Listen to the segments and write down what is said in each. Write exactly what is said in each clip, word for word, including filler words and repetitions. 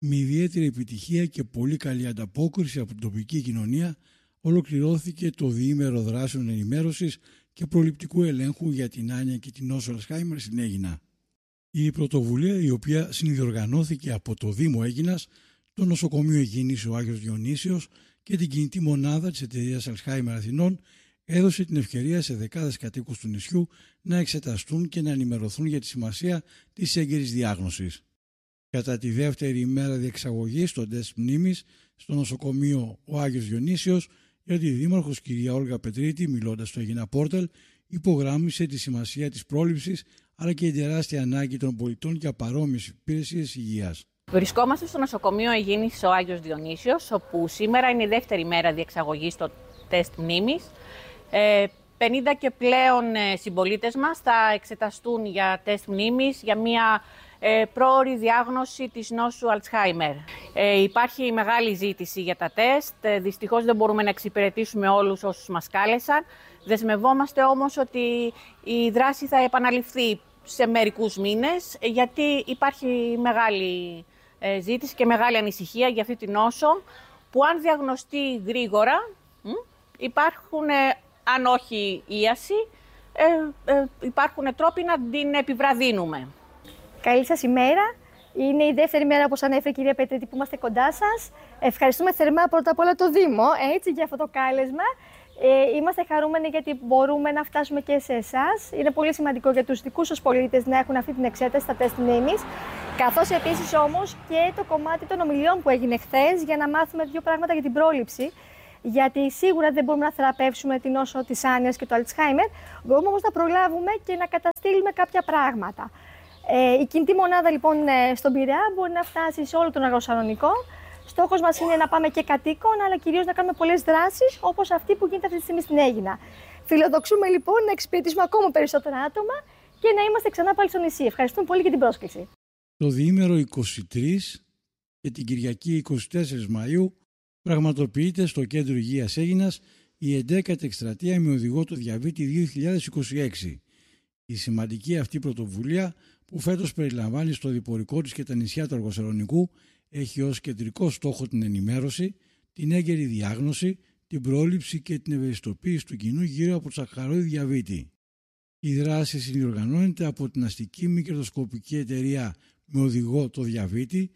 Με ιδιαίτερη επιτυχία και πολύ καλή ανταπόκριση από την τοπική κοινωνία ολοκληρώθηκε το διήμερο δράσεων ενημέρωσης και προληπτικού ελέγχου για την άνοια και την νόσο Αλτσχάιμερ στην Αίγινα. Η πρωτοβουλία, η οποία συνδιοργανώθηκε από το Δήμο Αίγινας, το Νοσοκομείο Υγιεινής ο Άγιος Διονύσιος και την κινητή μονάδα της εταιρείας Αλτσχάιμερ Αθηνών, έδωσε την ευκαιρία σε δεκάδες κατοίκους του νησιού να εξεταστούν και να ενημερωθούν για τη σημασία της έγκαιρης διάγνωσης. Κατά τη δεύτερη ημέρα διεξαγωγής των τεστ μνήμης στο νοσοκομείο ο Άγιος Διονύσιος, γιατί η Δήμαρχος κυρία Όλγα Πετρίτη, μιλώντας στο Αίγινα Πόρταλ, υπογράμμισε τη σημασία της πρόληψης αλλά και την τεράστια ανάγκη των πολιτών για παρόμοιες υπηρεσίες υγείας. Βρισκόμαστε στο νοσοκομείο Υγιεινής ο Άγιος Διονύσιος, όπου σήμερα είναι η δεύτερη μέρα διεξαγωγής των τεστ μνήμης. Ε, πενήντα και πλέον συμπολίτες μας θα εξεταστούν για τεστ μνήμης για μια ε, πρόωρη διάγνωση της νόσου Αλτσχάιμερ. Ε, υπάρχει μεγάλη ζήτηση για τα τεστ, ε, δυστυχώς δεν μπορούμε να εξυπηρετήσουμε όλους όσους μας κάλεσαν. Δεσμευόμαστε όμως ότι η δράση θα επαναληφθεί σε μερικούς μήνες, γιατί υπάρχει μεγάλη ε, ζήτηση και μεγάλη ανησυχία για αυτή την νόσο, που αν διαγνωστεί γρήγορα, μ, υπάρχουν, ε, αν όχι ίαση, ε, ε, υπάρχουν τρόποι να την επιβραδύνουμε. Καλή σας ημέρα. Είναι η δεύτερη μέρα, όπως ανέφερε η κυρία Πετρίτη, που είμαστε κοντά σας. Ευχαριστούμε θερμά πρώτα απ' όλα το Δήμο, έτσι, για αυτό το κάλεσμα. Ε, είμαστε χαρούμενοι γιατί μπορούμε να φτάσουμε και σε εσάς. Είναι πολύ σημαντικό για τους δικούς σας πολίτες να έχουν αυτή την εξέταση, τα τεστ μνήμης. Καθώς επίσης όμως και το κομμάτι των ομιλιών που έγινε χθες, για να μάθουμε δύο πράγματα για την πρόληψη. Γιατί σίγουρα δεν μπορούμε να θεραπεύσουμε την νόσο της άνοιας και του Αλτσχάιμερ, μπορούμε όμως να προλάβουμε και να καταστήλουμε κάποια πράγματα. Ε, η κινητή μονάδα λοιπόν στον Πειραιά μπορεί να φτάσει σε όλο τον Αγροσαλονικό. Στόχος μας είναι να πάμε και κατοίκων, αλλά κυρίως να κάνουμε πολλές δράσεις όπως αυτή που γίνεται αυτή τη στιγμή στην Αίγινα. Φιλοδοξούμε λοιπόν να εξυπηρετήσουμε ακόμα περισσότερα άτομα και να είμαστε ξανά πάλι στο νησί. Ευχαριστούμε πολύ για την πρόσκληση. Το διήμερο είκοσι τρεις και την Κυριακή είκοσι τέσσερις Μαΐου πραγματοποιείται στο Κέντρο Υγείας Αίγινας η εντέκατη εκστρατεία με οδηγό το διαβήτη δύο χιλιάδες είκοσι έξι. Η σημαντική αυτή πρωτοβουλία, που φέτος περιλαμβάνει στο διπορικό της και τα νησιά του Αργοσαλονικού, έχει ως κεντρικό στόχο την ενημέρωση, την έγκαιρη διάγνωση, την πρόληψη και την ευαισθητοποίηση του κοινού γύρω από το σαχαρώδη διαβήτη. Η δράση συνδιοργανώνεται από την αστική μη κερδοσκοπική εταιρεία με οδηγό το διαβήτη,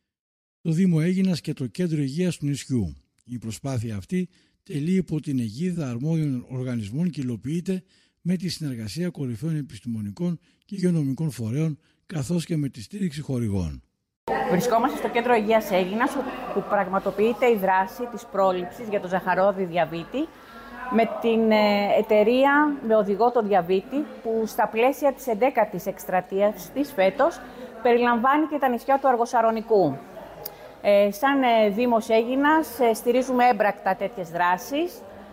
το Δήμο Αίγινας και το Κέντρο Υγείας του νησιού. Η προσπάθεια αυτή τελεί υπό την αιγίδα αρμόδιων οργανισμών και υλοποιείται με τη συνεργασία κορυφαίων επιστημονικών και υγειονομικών φορέων, καθώς και με τη στήριξη χορηγών. Βρισκόμαστε στο Κέντρο Υγείας Αίγινας, που πραγματοποιείται η δράση της πρόληψης για το ζαχαρόδι διαβήτη με την εταιρεία με οδηγό το διαβήτη, που στα πλαίσια της εντέκατης εκστρατείας της φέτος περιλαμβάνει και τα νησιά του Αργοσαλονικού. Ε, σαν ε, Δήμος Αίγινας ε, στηρίζουμε έμπρακτα τέτοιες δράσεις,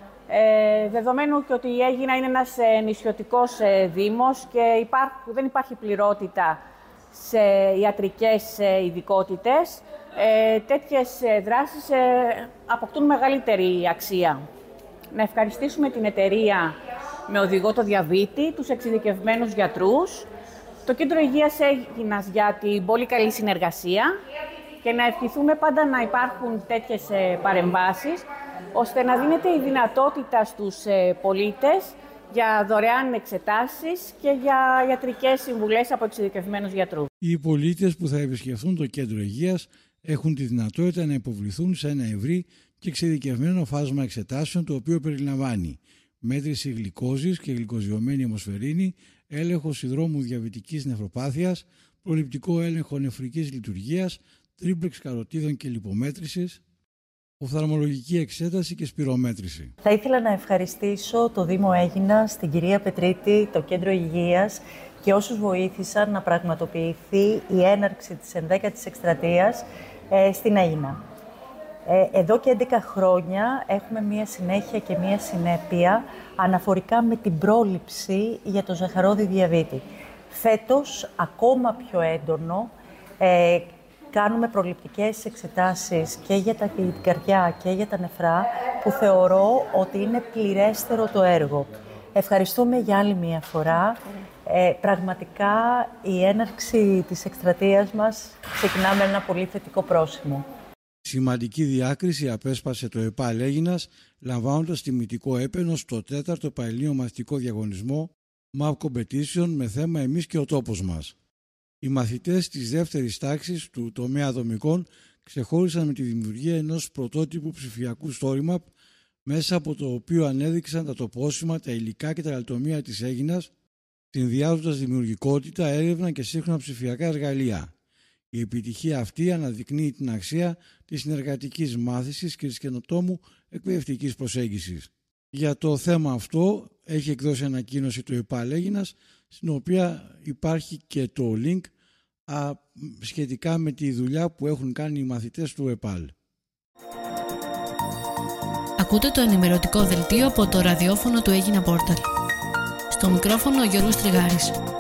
ε, δεδομένου και ότι η Αίγινα είναι ένας ε, νησιωτικός ε, δήμος και υπάρχ, δεν υπάρχει πληρότητα σε ιατρικές ε, ειδικότητες. Ε, τέτοιες ε, δράσεις ε, αποκτούν μεγαλύτερη αξία. Να ευχαριστήσουμε την εταιρεία με οδηγό το διαβήτη, τους εξειδικευμένους γιατρούς, το Κέντρο Υγείας Αίγινας για την πολύ καλή συνεργασία και να ευχηθούμε πάντα να υπάρχουν τέτοιες παρεμβάσεις, ώστε να δίνεται η δυνατότητα στους πολίτες για δωρεάν εξετάσεις και για ιατρικές συμβουλές από εξειδικευμένους γιατρούς. Οι πολίτες που θα επισκεφθούν το Κέντρο Υγείας έχουν τη δυνατότητα να υποβληθούν σε ένα ευρύ και εξειδικευμένο φάσμα εξετάσεων, το οποίο περιλαμβάνει μέτρηση γλυκόζης και γλυκοζιωμένη αιμοσφαιρίνη, έλεγχο συνδρόμου διαβητικής νευροπάθειας, προληπτικό έλεγχο νεφρικής λειτουργίας, τρίπλεξ καροτίδων και λιπομέτρησης, οφθαλμολογική εξέταση και σπυρομέτρηση. Θα ήθελα να ευχαριστήσω το Δήμο Αίγινας, την κυρία Πετρίτη, το Κέντρο Υγείας και όσους βοήθησαν να πραγματοποιηθεί η έναρξη της ενδέκατης εκστρατείας ε, στην Αίγινα. Ε, εδώ και έντεκα χρόνια έχουμε μία συνέχεια και μία συνέπεια αναφορικά με την πρόληψη για το ζαχαρόδι διαβήτη. Φέτος, ακόμα πιο έντονο, ε, κάνουμε προληπτικές εξετάσεις και για τα, την καρδιά και για τα νεφρά, που θεωρώ ότι είναι πληρέστερο το έργο. Ευχαριστούμε για άλλη μία φορά Ε, πραγματικά η έναρξη της εκστρατείας μας ξεκινά με ένα πολύ θετικό πρόσημο. Σημαντική διάκριση απέσπασε το ΕΠΑΛ Αίγινας, λαμβάνοντας τιμητικό έπαινο στο τέταρτο Πανελλήνιο Μαθητικό Διαγωνισμό Map Competition με θέμα «Εμείς και ο τόπος μας». Οι μαθητές της δεύτερης τάξης του τομέα δομικών ξεχώρισαν με τη δημιουργία ενός πρωτότυπου ψηφιακού story map, μέσα από το οποίο ανέδειξαν τα τοπόσημα, τα υλικά και τα λατομεία της Αίγινας, συνδυάζοντας δημιουργικότητα, έρευνα και σύγχρονα ψηφιακά εργαλεία. Η επιτυχία αυτή αναδεικνύει την αξία της συνεργατικής μάθησης και της καινοτόμου εκπαιδευτικής προσέγγισης. Για το θέμα αυτό έχει εκδώσει ανακοίνωση του ΕΠΑΛ Αίγινας, στην οποία υπάρχει και το link α, σχετικά με τη δουλειά που έχουν κάνει οι μαθητές του ΕΠΑΛ. Ακούτε το ενημερωτικό δελτίο από το ραδιόφωνο του Αίγινα Πόρταλ. Στο μικρόφωνο ο Γιώργος Τριγάρης.